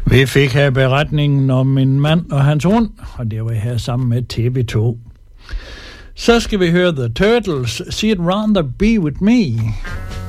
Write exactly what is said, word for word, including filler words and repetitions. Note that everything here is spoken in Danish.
Vi fik her beretningen om en mand og hans hund, og det var her sammen med T V to. Så skal vi høre The Turtles, See It Rather Be With Me.